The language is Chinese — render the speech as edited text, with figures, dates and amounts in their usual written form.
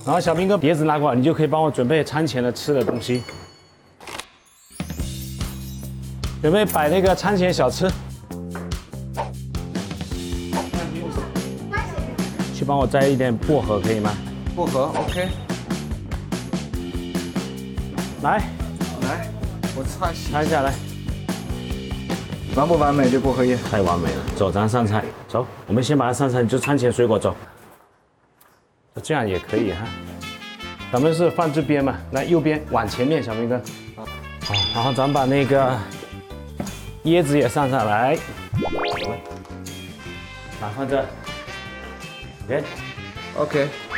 然后小兵哥碟子拿过来，你就可以帮我准备餐前的吃的东西，准备摆那个餐前小吃。去帮我摘一点薄荷，可以吗？ 薄荷 OK。 来， 来，我擦洗。 拆下来。 完不完美这薄荷叶？ 太完美了，走，咱上菜，走，我们先把它上菜，就餐前水果走。这样也可以哈。咱们是放这边嘛，来右边往前面，小明哥。好，然后咱把那个椰子也上上来，来放这。OK。 OK。